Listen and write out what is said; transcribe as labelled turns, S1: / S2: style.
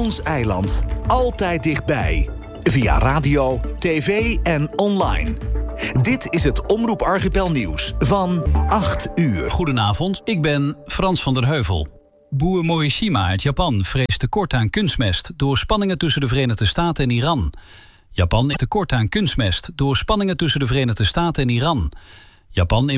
S1: Ons eiland. Altijd dichtbij. Via radio, tv en online. Dit is het Omroep Archipel Nieuws van 8 uur.
S2: Goedenavond, ik ben Frans van der Heuvel. Boer Morishima uit Japan vreest tekort aan kunstmest door spanningen tussen de Verenigde Staten en Iran. Japan heeft tekort aan kunstmest door spanningen tussen de Verenigde Staten en Iran. Japan